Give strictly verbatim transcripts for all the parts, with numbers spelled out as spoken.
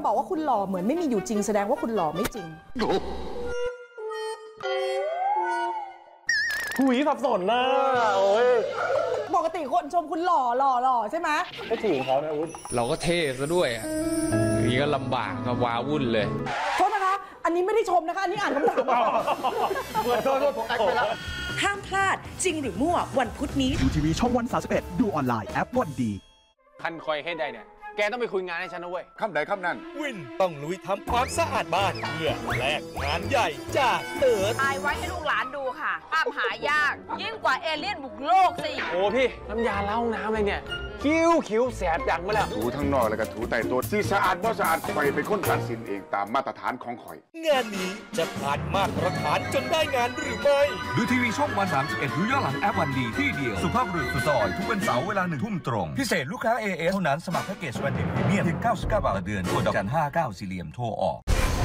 บอกว่าคุณหล่อเหมือนไม่มีอยู่จริงแสดงว่าคุณหล่อไม่จริงหุยสับสนนะโอ้ยปกติคนชมคุณหล่อหล่อหล่อใช่ไหมก็ถูกเขานะวุ้นเราก็เท่ซะด้วยอ่ะนี่ก็ลำบากก็ว้าวุ่นเลยโทษนะคะอันนี้ไม่ได้ชมนะคะอันนี้อ่านคำถามเมื่อโทษผมแอคไปแล้วห้ามพลาดจริงหรือมั่ววันพุธนี้ดูทีวีช่องวันสามสิบเอ็ดดูออนไลน์แอปวันดีคันคอยให้ได้เนี่ยแกต้องไปคุยงานให้ฉันนะเว้ยคำใดคำนั้นวินต้องลุยทำความสะอาดบ้านเพื่อแลกงานใหญ่จากเติร์ดถ่ายไว้ให้ลูกหลานดูค่ะภาพหายากยิ่งกว่าเอเลี่ยนบุกโลกสิโอ้พี่น้ำยาล้างน้ำอะไรเนี่ยคิ้วคิ้วแสบจังมาแล้วถูทั้งนอกแล้วก็ถูใต้ตัวที่สะอาดบ่สะอาดข่อยเป็นคนตัดสินเองตามมาตรฐานของข่อยงานนี้จะผ่านมาตรฐานจนได้งานหรือไม่ดูทีวีช่องวันสามสิบเอ็ดดูย้อนหลังแอปวันดีที่เดียวสุภาพบุรุษสุดซอยทุกวันเสาร์เวลาหนึ่งทุ่มตรงพิเศษลูกค้า เอ เอส เท่านั้นสมัครแพ็กเกจวันเด็กพรีเมียมเพียงเก้าสิบเก้าบาทต่อเดือนกดดอกจันห้าเก้าสี่เหลี่ยมโทรออก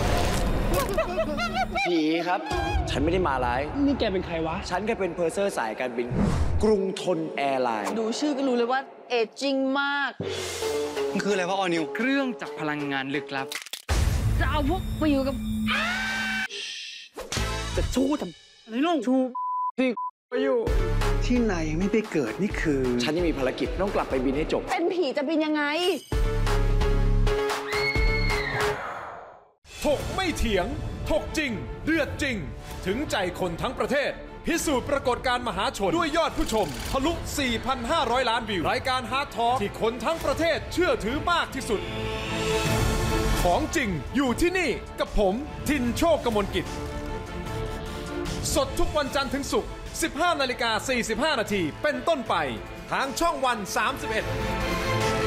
ผีครับฉันไม่ได้มาร้ายนี่แกเป็นใครวะฉันก็เป็นเพอร์เซอร์สายการบินกรุงทนแอร์ไลน์ดูชื่อก็รู้เลยว่าเอจจิ้งมากมันคืออะไรวะออนิวเครื่องจักรพลังงานลึกลับจะเอาพวกไปอยู่กับจะชู้ทำอะไรน้องชูที่ไปอยู่ที่นายยังไม่ไปเกิดนี่คือฉันยังมีภารกิจต้องกลับไปบินให้จบเป็นผีจะบินยังไงถกไม่เถียงถกจริงเดือดจริงถึงใจคนทั้งประเทศพิสูจน์ปรากฏการณ์มหาชนด้วยยอดผู้ชมทะลุ สี่พันห้าร้อย ล้านวิวรายการฮาร์ดทอล์กที่คนทั้งประเทศเชื่อถือมากที่สุดของจริงอยู่ที่นี่กับผมทินโชคกมลกิจสดทุกวันจันทร์ถึงศุกร์ สิบห้านาฬิกาสี่สิบห้านาทีเป็นต้นไปทางช่องวันสามสิบเอ็ด